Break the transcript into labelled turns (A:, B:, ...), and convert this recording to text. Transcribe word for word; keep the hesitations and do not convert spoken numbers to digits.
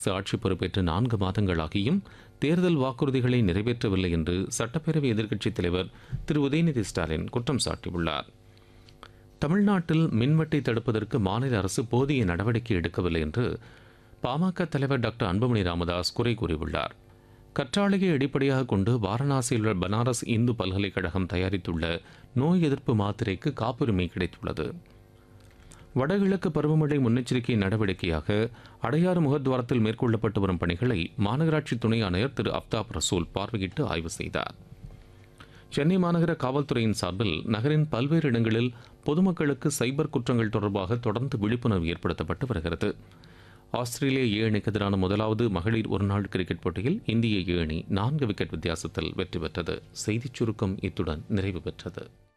A: ஆட்சி பொறுப்பேற்று நான்கு மாதங்களாகியும் தேர்தல் வாக்குறுதிகளை நிறைவேற்றவில்லை என்று சட்டப்பேரவை எதிர்க்கட்சித் தலைவர் திரு உதயநிதி ஸ்டாலின் குற்றம் சாட்டியுள்ளார். தமிழ்நாட்டில் மின்வெட்டை தடுப்பதற்கு மாநில அரசு போதிய நடவடிக்கை எடுக்கவில்லை என்று பாமக தலைவர் டாக்டர் அன்புமணி ராமதாஸ் குறை கூறியுள்ளார். கற்றாழையை அடிப்படையாக கொண்டு வாரணாசியில் உள்ள பனாரஸ் இந்து பல்கலைக்கழகம் தயாரித்துள்ள நோய் எதிர்ப்பு மாத்திரைக்கு காப்புரிமை கிடைத்துள்ளது. வடகிழக்கு பருவமழை முன்னெச்சரிக்கை நடவடிக்கையாக அடையாறு முகத்வாரத்தில் மேற்கொள்ளப்பட்டு வரும் பணிகளை மாநகராட்சி துணை ஆணையர் திரு அப்தாப் ரசூல் பார்வையிட்டு ஆய்வு செய்தார். சென்னை மாநகர காவல்துறையின் சார்பில் நகரின் பல்வேறு இடங்களில் பொதுமக்களுக்கு சைபர் குற்றங்கள் தொடர்பாக தொடர்ந்து விழிப்புணர்வு ஏற்படுத்தப்பட்டு வருகிறது. ஆஸ்திரேலிய ஏ அணிக்கு எதிரான முதலாவது மகளிர் ஒருநாள் கிரிக்கெட் போட்டியில் இந்திய ஏ அணி நான்கு விக்கெட் வித்தியாசத்தில் வெற்றி பெற்றது. செய்திச் சுருக்கம் இத்துடன் நிறைவு பெற்றது.